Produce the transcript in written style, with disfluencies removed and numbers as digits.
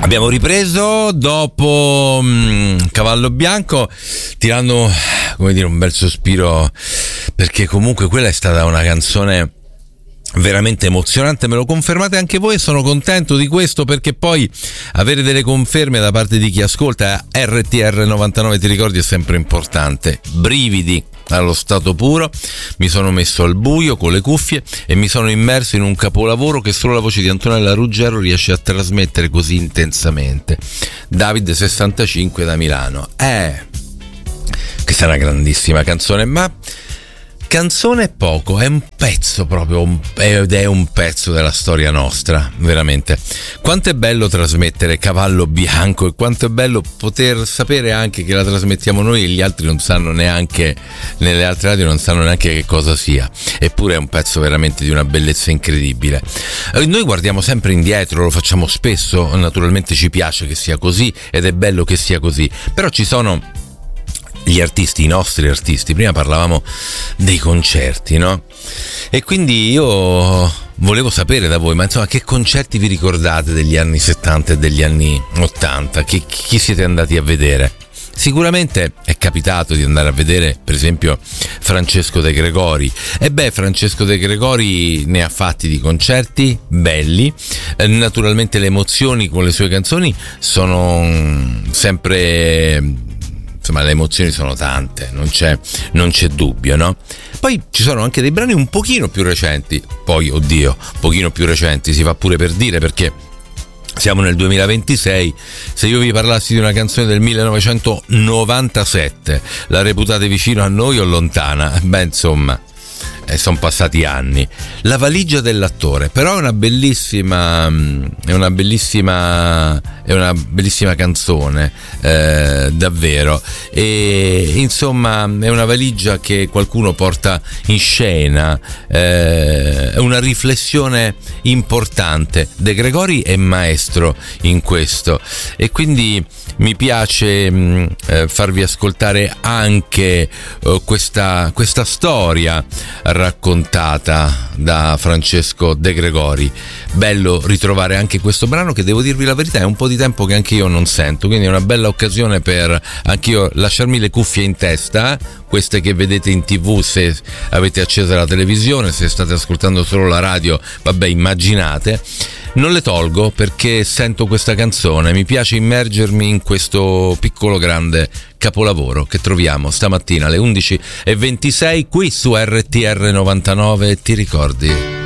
Abbiamo ripreso dopo Cavallo Bianco, tirando, come dire, un bel sospiro, perché comunque quella è stata una canzone veramente emozionante. Me lo confermate anche voi e sono contento di questo, perché poi avere delle conferme da parte di chi ascolta RTR 99, ti ricordi, è sempre importante. Brividi allo stato puro, mi sono messo al buio con le cuffie e mi sono immerso in un capolavoro che solo la voce di Antonella Ruggero riesce a trasmettere così intensamente. David 65 da Milano. Questa è una grandissima canzone, ma canzone è poco, è un pezzo proprio, ed è un pezzo della storia nostra, veramente. Quanto è bello trasmettere Cavallo Bianco e quanto è bello poter sapere anche che la trasmettiamo noi e gli altri non sanno neanche, nelle altre radio non sanno neanche che cosa sia. Eppure è un pezzo veramente di una bellezza incredibile. Noi guardiamo sempre indietro, lo facciamo spesso, naturalmente ci piace che sia così ed è bello che sia così, però ci sono gli artisti, i nostri artisti. Prima parlavamo dei concerti, no? E quindi io volevo sapere da voi, ma insomma, che concerti vi ricordate degli anni 70 e degli anni 80? Chi siete andati a vedere? Sicuramente è capitato di andare a vedere, per esempio, Francesco De Gregori. Francesco De Gregori ne ha fatti di concerti belli. Naturalmente le emozioni con le sue canzoni sono sempre... Insomma, le emozioni sono tante, non c'è dubbio, no? Poi ci sono anche dei brani un pochino più recenti, un pochino più recenti si fa pure per dire, perché siamo nel 2026. Se io vi parlassi di una canzone del 1997, la reputate vicino a noi o lontana? Insomma, sono passati anni. La valigia dell'attore, però è una bellissima canzone, davvero. E insomma è una valigia che qualcuno porta in scena, è una riflessione importante. De Gregori è maestro in questo, e quindi mi piace farvi ascoltare anche questa storia raccontata da Francesco De Gregori. Bello ritrovare anche questo brano, che devo dirvi la verità è un po' di tempo che anche io non sento, quindi è una bella occasione per anch'io lasciarmi le cuffie in testa, queste che vedete in TV se avete accesa la televisione. Se state ascoltando solo la radio, vabbè, immaginate. Non le tolgo perché sento questa canzone, mi piace immergermi in questo piccolo grande capolavoro che troviamo stamattina alle 11:26 qui su RTR 99. Ti ricordi?